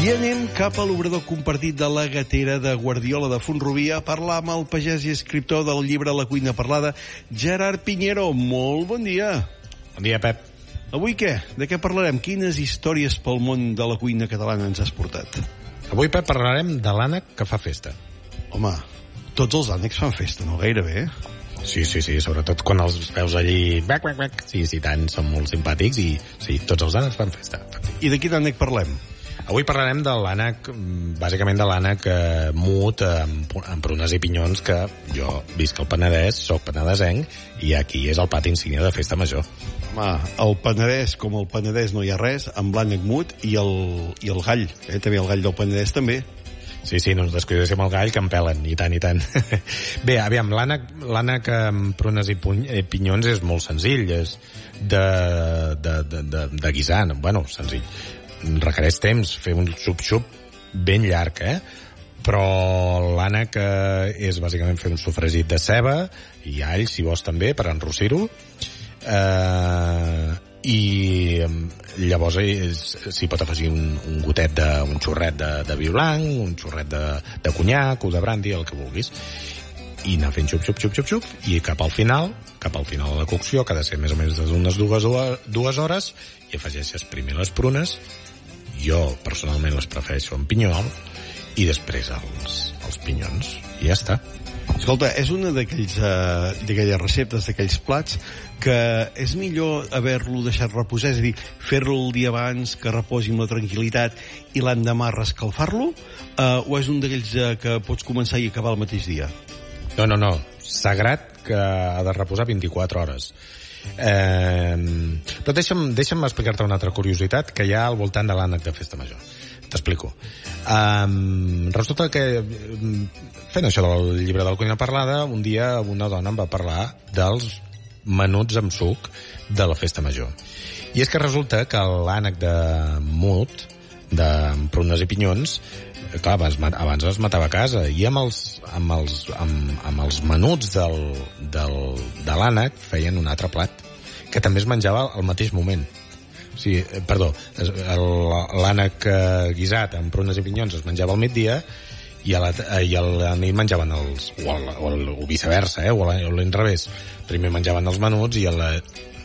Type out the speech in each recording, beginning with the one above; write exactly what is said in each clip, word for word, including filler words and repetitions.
I anem cap a l'obrador compartit de la Gatera de Guardiola de Font-rubí a parlar amb el pagès i escriptor del llibre La cuina parlada, Gerard Piñero. Molt bon dia. Bon dia, Pep. Avui què? De què parlarem? Quines històries pel món de la cuina catalana ens has portat? Avui, Pep, parlarem de l'ànec que fa festa. Home, tots els ànecs fan festa, no? Gairebé. Sí, sí, sí, sobretot quan els veus allí... Bac, bac, bac. Sí, sí, tant, són molt simpàtics i sí, tots els ànecs fan festa. I de quin ànec parlem? Avui parlarem de l'ànec, bàsicament de l'ànec eh, mut, amb, amb prunes i pinyons, que jo visc al Penedès, soc penedesenc, i aquí és el plat insígnia de festa major. Home, al Penedès, com al Penedès no hi ha res, amb l'ànec mut i el, i el gall, eh? També el gall del Penedès també. Sí, sí, no ens descuidéssim el gall, que em pelen, i tant, i tant. Bé, aviam, l'ànec, l'ànec amb prunes i puny, eh, pinyons és molt senzill, és de, de, de, de, de guisar, bueno, senzill. Requereix temps, fer un xup-xup ben llarg, eh? Però l'ànec eh, és bàsicament fer un sofregit de ceba i all, si vols també, per enrossir-ho. Eh, I llavors s'hi pot afegir un, un gotet de, un xorret de, de vi blanc, un xorret de, de conyac o de brandy, el que vulguis. I anar fent xup, xup, xup, xup, xup, i cap al final, cap al final de la cocció, que ha de ser més o menys d'unes dues, dues hores, i afegeixes primer les prunes, jo personalment les prefereixo amb pinyol, i després els, els pinyons, i ja està. Escolta, és una d'aquells, uh, d'aquelles receptes, d'aquells plats, que és millor haver-lo deixat reposar, és a dir, fer-lo el dia abans, que reposi amb la tranquil·litat, i l'endemà rescalfar-lo, uh, o és un d'aquells uh, que pots començar i acabar el mateix dia? No, no, no. Sagrat que ha de reposar vint-i-quatre hores. Eh, però deixa'm, deixa'm explicar-te una altra curiositat que hi ha al voltant de l'ànec de festa major. T'explico. Um, resulta que fent això del llibre de la cuina parlada, un dia una dona em va parlar dels menuts amb suc de la festa major. I és que resulta que l'ànec de mut, de prunes i pinyons, clar, abans, abans es matava a casa, i amb els, amb els, amb, amb els menuts del, del, de l'ànec feien un altre plat, que també es menjava al mateix moment. O sigui, perdó, l'ànec guisat amb prunes i pinyons es menjava al migdia, i a la, i a la nit menjaven els... o, el, o, el, o viceversa, eh? o l'inrevés. Primer menjaven els menuts i a la,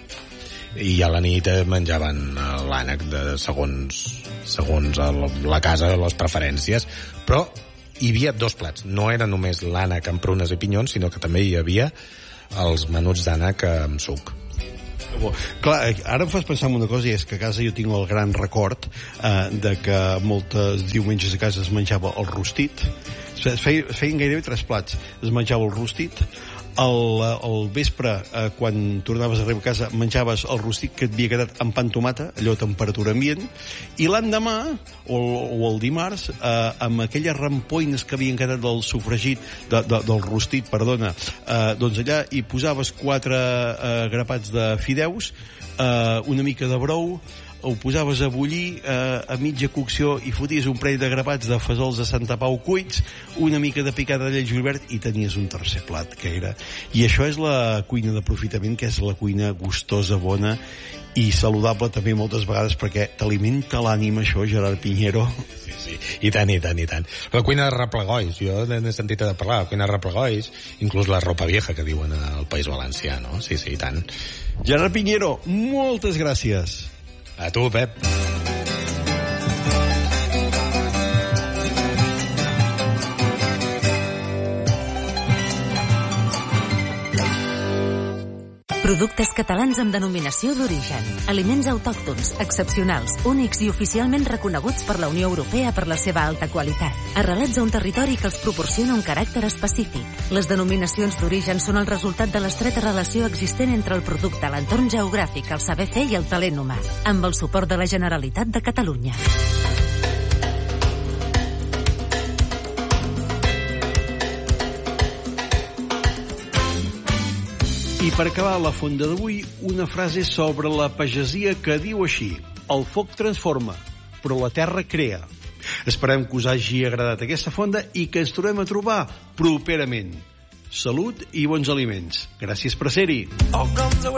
i a la nit menjaven l'ànec de segons, segons el, la casa, les preferències, però hi havia dos plats. No era només l'ànec amb prunes i pinyons, sinó que també hi havia els menuts d'ànec amb suc. Clar, ara em fas pensar en una cosa, i és que a casa jo tinc el gran record eh, de que moltes diumenges a casa es menjava el rostit. Es feien, es feien gairebé tres plats. Es menjava el rostit, el, el vespre, eh, quan tornaves a arribar a casa, menjaves el rostit que et havia quedat amb pa amb tomata, allò a temperatura ambient, i l'endemà, o, o el dimarts, eh, amb aquelles rampoines que havien quedat del sofregit, de, de, del rostit, perdona, eh, doncs allà hi posaves quatre eh, grapats de fideus, eh, una mica de brou, ho posaves a bullir eh, a mitja cocció i foties un parell de grapats de fesols de Santa Pau cuits, una mica de picada de llei julivert, i tenies un tercer plat, que era... I això és la cuina d'aprofitament, que és la cuina gustosa, bona i saludable també moltes vegades, perquè t'alimenta l'ànima, això, Gerard Piñero. Sí, sí, i tant, i tant, i tant. La cuina de replegois, jo n'he sentit a parlar, la cuina de replegois, inclús la ropa vieja, que diuen al País Valencià, no? Sí, sí, i tant. Gerard Piñero, moltes gràcies. A tu, Pep. Productes catalans amb denominació d'origen. Aliments autòctons, excepcionals, únics i oficialment reconeguts per la Unió Europea per la seva alta qualitat. Arrelats a un territori que els proporciona un caràcter específic. Les denominacions d'origen són el resultat de l'estreta relació existent entre el producte, l'entorn geogràfic, el saber fer i el talent humà, amb el suport de la Generalitat de Catalunya. I per acabar la fonda d'avui, una frase sobre la pagesia que diu així: el foc transforma, però la terra crea. Esperem que us hagi agradat aquesta fonda i que ens tornem a trobar properament. Salut i bons aliments. Gràcies per ser-hi.